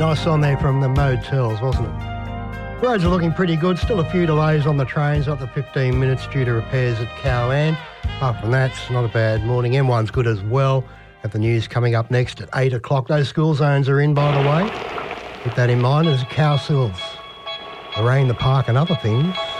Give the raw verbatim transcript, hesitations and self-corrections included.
Nice on there from the motels, wasn't it? Roads are looking pretty good. Still a few delays on the trains, up to fifteen minutes due to repairs at Cowan. Apart from that, it's not a bad morning. M one's good as well. Have the news coming up next at eight o'clock. Those school zones are in, by the way. Keep that in mind. There's Cowsills, the rain, the park and other things.